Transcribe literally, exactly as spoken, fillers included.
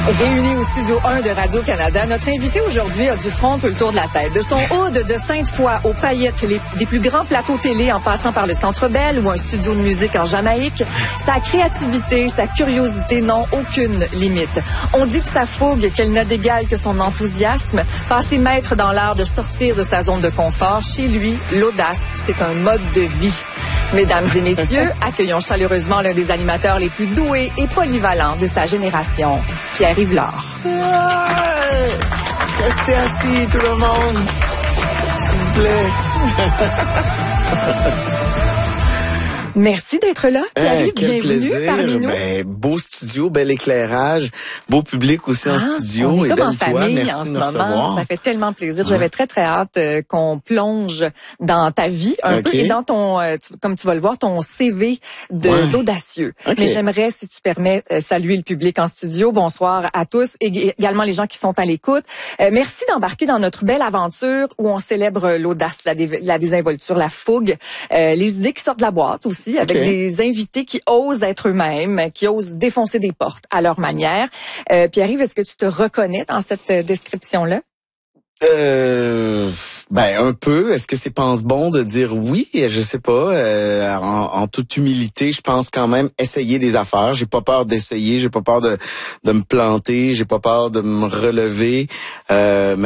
Réunis au studio un de Radio-Canada, notre invité aujourd'hui a du front peu le tour de la tête. De son Aude de Sainte-Foy aux paillettes, les, des plus grands plateaux télé en passant par le Centre Bell ou un studio de musique en Jamaïque, sa créativité, sa curiosité n'ont aucune limite. On dit de sa fougue qu'elle n'a d'égal que son enthousiasme. Passé maître dans l'art de sortir de sa zone de confort, chez lui, l'audace, c'est un mode de vie. Mesdames et messieurs, accueillons chaleureusement l'un des animateurs les plus doués et polyvalents de sa génération, Pierre Yvelard. Ouais! Restez assis, tout le monde, s'il vous plaît. Merci d'être là, Pierre. Eh, quel bienvenue plaisir. parmi nous. Ben, beau studio, bel éclairage, beau public aussi Ah, en studio. on est et comme belle en toi, famille merci en de ce nous moment. recevoir. Ça fait tellement plaisir. Ouais. J'avais très très hâte euh, qu'on plonge dans ta vie un Ok. peu et dans ton, euh, tu- comme tu vas le voir, ton C V de Ouais. d'audacieux. Ok. Mais j'aimerais, si tu permets, euh, saluer le public en studio. Bonsoir à tous et g- également les gens qui sont à l'écoute. Euh, merci d'embarquer dans notre belle aventure où on célèbre l'audace, la, dé- la désinvolture, la fougue, euh, les idées qui sortent de la boîte aussi, avec Ok. des invités qui osent être eux-mêmes, qui osent défoncer des portes à leur manière. Euh, Pierre-Yves, est-ce que tu te reconnais dans cette euh, description-là? Euh, ben un peu. Est-ce que c'est pense bon de dire oui? Je sais pas. Euh, en, en toute humilité, je pense quand même essayer des affaires. J'ai pas peur d'essayer. J'ai pas peur de de me planter. J'ai pas peur de me relever. Euh,